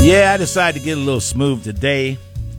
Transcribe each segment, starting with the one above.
Yeah, I decided to get a little smooth today.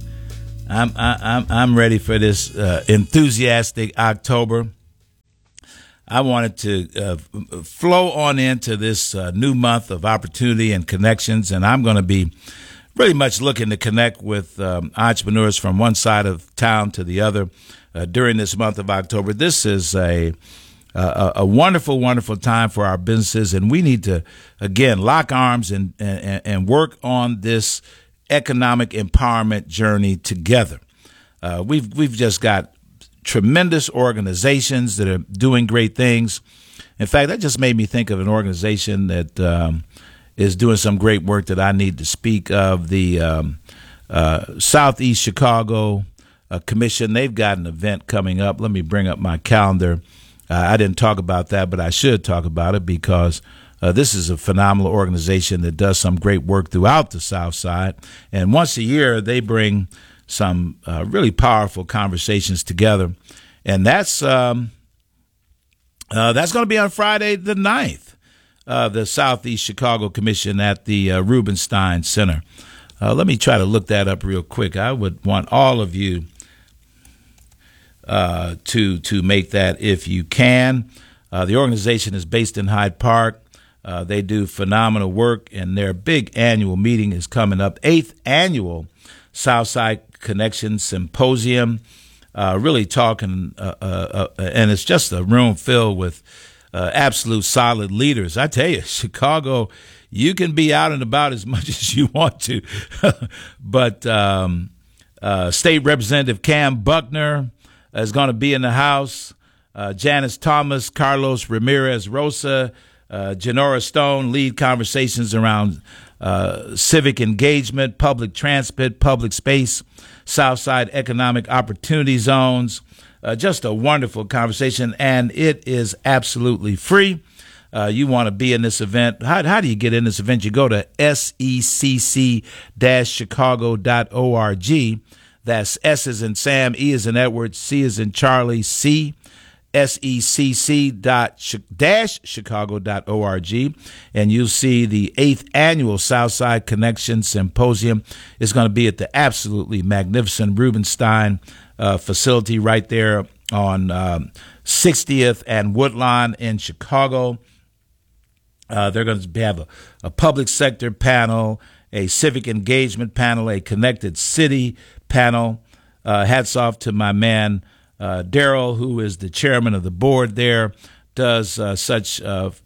I'm ready for this enthusiastic October. I wanted to flow on into this new month of opportunity and connections, and I'm going to be really much looking to connect with entrepreneurs from one side of town to the other during this month of October. This is a wonderful, wonderful time for our businesses, and we need to, again, lock arms and work on this economic empowerment journey together. We've just got tremendous organizations that are doing great things. In fact, that just made me think of an organization that is doing some great work that I need to speak of. The Southeast Chicago Commission. They've got an event coming up. Let me bring up my calendar. I didn't talk about that, but I should talk about it because this is a phenomenal organization that does some great work throughout the South Side. And once a year, they bring some really powerful conversations together. And that's going to be on Friday the 9th, the Southeast Chicago Commission at the Rubenstein Center. Let me try to look that up real quick. I would want all of you to make that if you can. The organization is based in Hyde Park. They do phenomenal work, and their big annual meeting is coming up, 8th Annual Southside Connection Symposium. Really talking, and it's just a room filled with absolute solid leaders. I tell you, Chicago, you can be out and about as much as you want to, but State Representative Cam Buckner is going to be in the house. Janice Thomas, Carlos Ramirez Rosa, Janora Stone lead conversations around civic engagement, public transit, public space, Southside economic opportunity zones. Just a wonderful conversation, and it is absolutely free. You want to be in this event. How do you get in this event? You go to secc-chicago.org. That's S as in Sam, E as in Edward, C as in Charlie, C, secc-chicago.org, and you'll see the 8th Annual Southside Connection Symposium. Is going to be at the absolutely magnificent Rubenstein facility right there on 60th and Woodlawn in Chicago. They're going to have a public sector panel, a civic engagement panel, a connected city panel. Hats off to my man, Daryl, who is the chairman of the board there, does such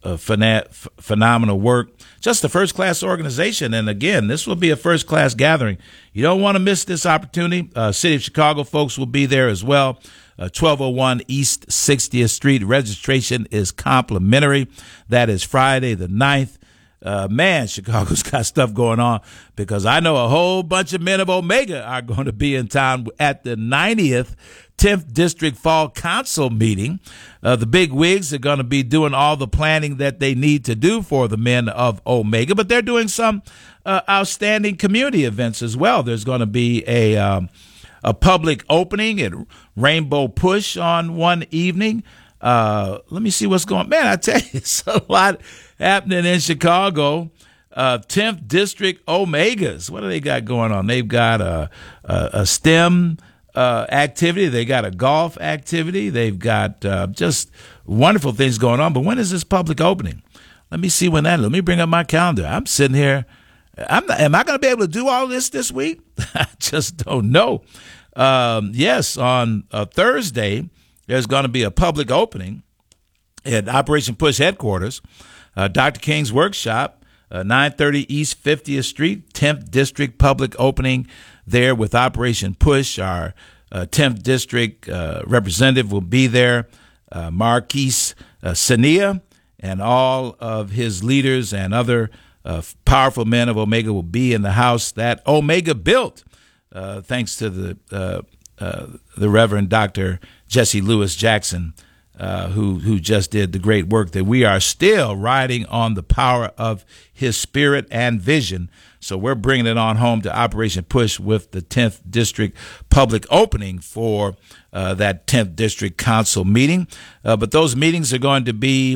phenomenal work. Just a first-class organization. And again, this will be a first-class gathering. You don't want to miss this opportunity. City of Chicago folks will be there as well. 1201 East 60th Street. Registration is complimentary. That is Friday the 9th. Man, Chicago's got stuff going on because I know a whole bunch of men of Omega are going to be in town at the 90th 10th District Fall Council meeting. The big wigs are going to be doing all the planning that they need to do for the men of Omega, but they're doing some outstanding community events as well. There's going to be a public opening at Rainbow Push on one evening. Let me see what's going on. Man, I tell you, it's a lot happening in Chicago. 10th District Omegas. What do they got going on? They've got a STEM activity. They got a golf activity. They've got just wonderful things going on. But when is this public opening? Let me see when that is. Let me bring up my calendar. I'm sitting here. Am I going to be able to do all this week? I just don't know. Yes, on Thursday, there's going to be a public opening at Operation Push headquarters, Dr. King's workshop, 930 East 50th Street, 10th District public opening there with Operation Push. Our 10th District representative will be there, Marquise Sania, and all of his leaders and other powerful men of Omega will be in the house that Omega built, thanks to the Reverend Dr. Jesse Lewis Jackson, who just did the great work that we are still riding on the power of his spirit and vision. So we're bringing it on home to Operation Push with the 10th District public opening for that 10th District Council meeting. But those meetings are going to be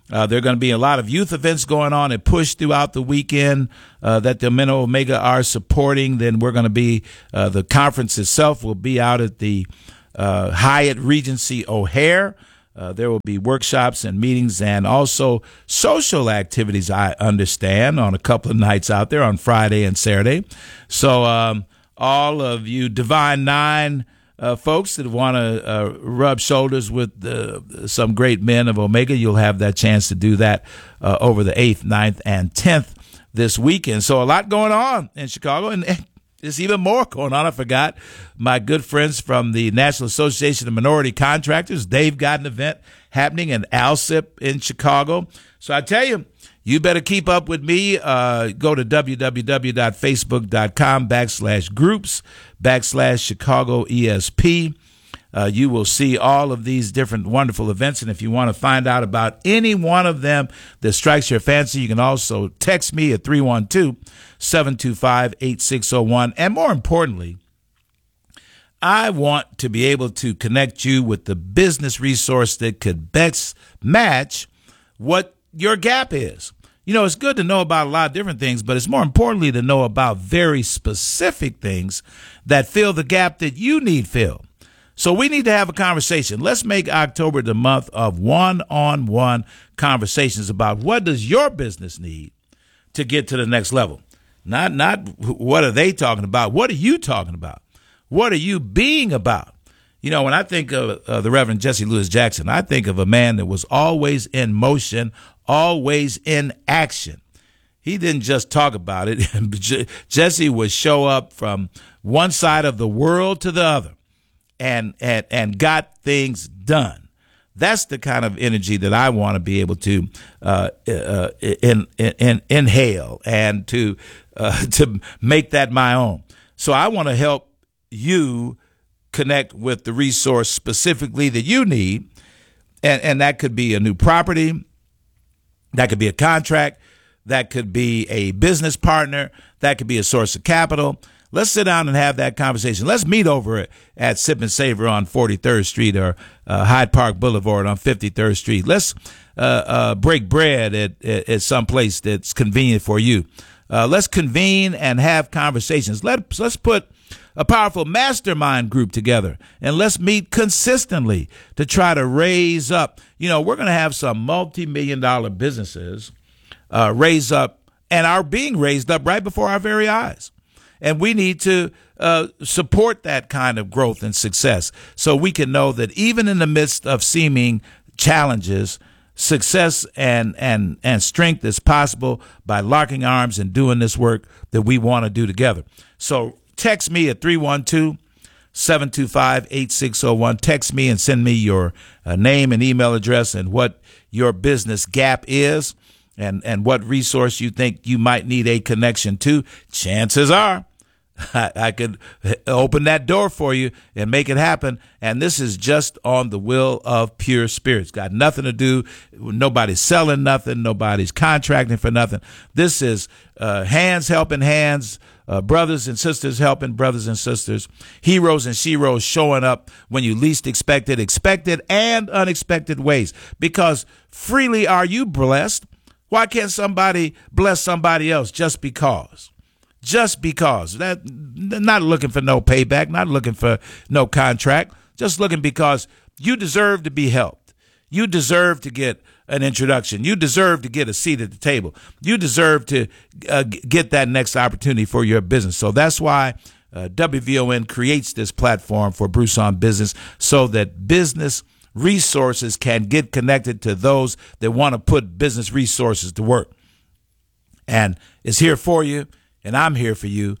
There are going to be a lot of youth events going on and push throughout the weekend that the Men of Omega are supporting. Then we're going to be, the conference itself will be out at the Hyatt Regency O'Hare. There will be workshops and meetings and also social activities, I understand, on a couple of nights out there on Friday and Saturday. So all of you Divine Nine folks that want to rub shoulders with some great men of Omega, you'll have that chance to do that over the 8th, 9th, and 10th this weekend. So a lot going on in Chicago, and there's even more going on. I forgot my good friends from the National Association of Minority Contractors. They've got an event happening in ALSIP in Chicago. So I tell you, you better keep up with me. Go to www.facebook.com/groups/Chicago ESP. You will see all of these different wonderful events. And if you want to find out about any one of them that strikes your fancy, you can also text me at 312-725-8601. And more importantly, I want to be able to connect you with the business resource that could best match what your gap is. You know, it's good to know about a lot of different things, but it's more importantly to know about very specific things that fill the gap that you need filled. So we need to have a conversation. Let's make October the month of one-on-one conversations about what does your business need to get to the next level. Not what are they talking about? What are you talking about? What are you being about? You know, when I think of the Reverend Jesse Lewis Jackson, I think of a man that was always in motion, always in action. He didn't just talk about it. Jesse would show up from one side of the world to the other and got things done. That's the kind of energy that I want to be able to inhale and to make that my own. So I want to help you connect with the resource specifically that you need, and that could be a new property, that could be a contract, that could be a business partner, that could be a source of capital. Let's sit down and have that conversation. Let's meet over at Sip and Savor on 43rd Street or Hyde Park Boulevard on 53rd Street. Let's break bread at some place that's convenient for you. Let's convene and have conversations. Let's put a powerful mastermind group together, and let's meet consistently to try to raise up. You know, we're going to have some multi-million-dollar businesses raise up and are being raised up right before our very eyes. And we need to support that kind of growth and success so we can know that even in the midst of seeming challenges, success and strength is possible by locking arms and doing this work that we want to do together. So text me at 312-725-8601. Text me and send me your name and email address and what your business gap is and what resource you think you might need a connection to. Chances are I could open that door for you and make it happen. And this is just on the will of pure spirits. Got nothing to do. Nobody's selling nothing. Nobody's contracting for nothing. This is hands helping hands, brothers and sisters helping brothers and sisters, heroes and sheroes showing up when you least expected and unexpected ways. Because freely are you blessed. Why can't somebody bless somebody else just because? Just because. That, not looking for no payback, not looking for no contract, just looking because you deserve to be helped. You deserve to get an introduction. You deserve to get a seat at the table. You deserve to get that next opportunity for your business. So that's why WVON creates this platform for Bruce on Business, so that business resources can get connected to those that want to put business resources to work. And it's here for you. And I'm here for you.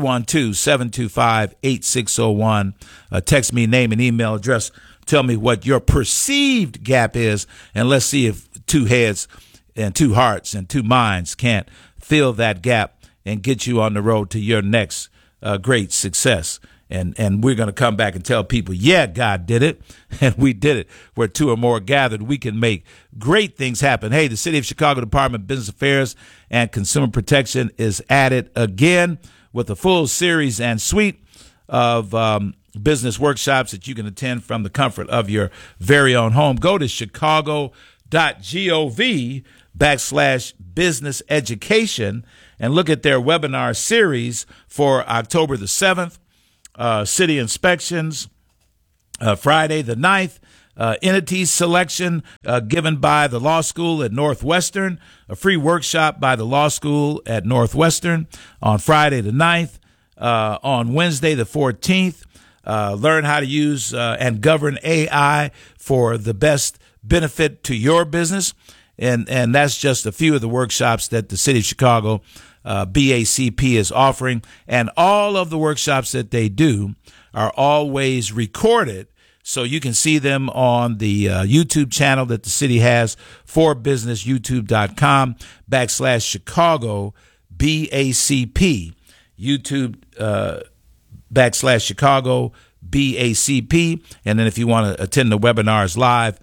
312-725-8601. Text me name and email address. Tell me what your perceived gap is. And let's see if two heads and two hearts and two minds can't fill that gap and get you on the road to your next great success. And we're going to come back and tell people, yeah, God did it. And we did it. Where two or more gathered, we can make great things happen. Hey, the City of Chicago Department of Business Affairs and Consumer Protection is at it again with a full series and suite of business workshops that you can attend from the comfort of your very own home. Go to chicago.gov city.gov/business education and look at their webinar series for October the 7th, city inspections, Friday the 9th, entity selection given by the law school at Northwestern, a free workshop by the law school at Northwestern on Friday the 9th, on Wednesday the 14th, learn how to use and govern AI for the best benefit to your business. And that's just a few of the workshops that the City of Chicago BACP is offering. And all of the workshops that they do are always recorded, so you can see them on the YouTube channel that the city has for business, youtube.com/Chicago BACP, YouTube /Chicago BACP. And then if you want to attend the webinars live,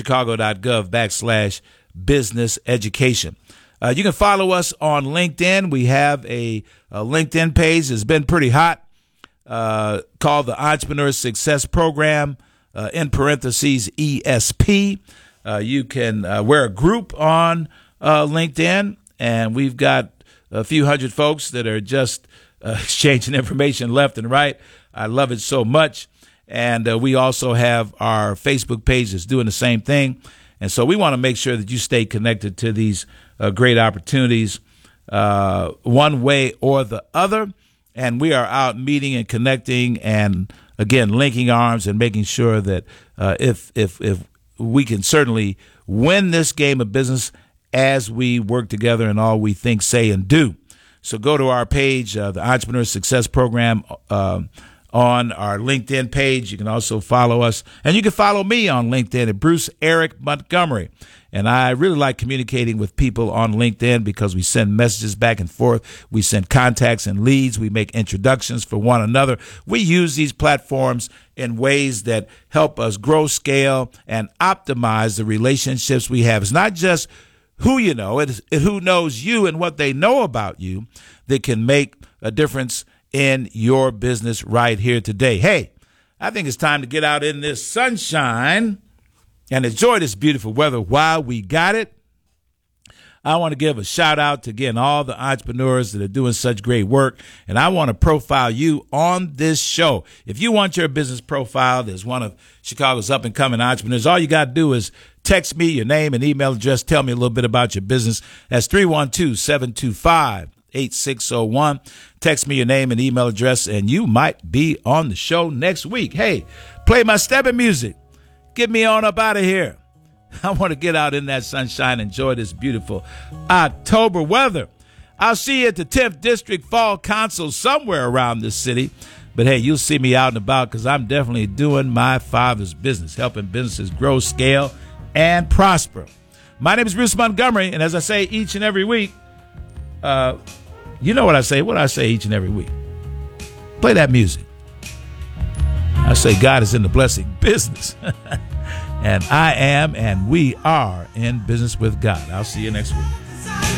chicago.gov/business education. You can follow us on LinkedIn. We have a LinkedIn page that's been pretty hot, called the Entrepreneur Success Program, in parentheses ESP. You can wear a group on LinkedIn, and we've got a few hundred folks that are just exchanging information left and right. I love it so much. And we also have our Facebook page that's doing the same thing. And so we want to make sure that you stay connected to these great opportunities one way or the other. And we are out meeting and connecting and, again, linking arms and making sure that if we can certainly win this game of business as we work together in all we think, say, and do. So go to our page, the Entrepreneur Success Program, on our LinkedIn page. You can also follow us, and you can follow me on LinkedIn at Bruce Eric Montgomery. And I really like communicating with people on LinkedIn because we send messages back and forth. We send contacts and leads. We make introductions for one another. We use these platforms in ways that help us grow, scale, and optimize the relationships we have. It's not just who you know, it's who knows you and what they know about you that can make a difference in your business right here today. Hey, I think it's time to get out in this sunshine and enjoy this beautiful weather while we got it. I want to give a shout out to, again, all the entrepreneurs that are doing such great work. And I want to profile you on this show. If you want your business profiled as one of Chicago's up and coming entrepreneurs, all you got to do is text me your name and email address. Tell me a little bit about your business. That's 312-725-8601. Text me your name and email address, and you might be on the show next week. Hey, play my stepping music. Get me on up out of here. I want to get out in that sunshine, enjoy this beautiful October weather. I'll see you at the 10th District Fall Council somewhere around this city. But hey, you'll see me out and about because I'm definitely doing my father's business, helping businesses grow, scale, and prosper. My name is Bruce Montgomery, and as I say each and every week, you know what I say? What I say each and every week? Play that music. I say God is in the blessing business. And I am, and we are in business with God. I'll see you next week.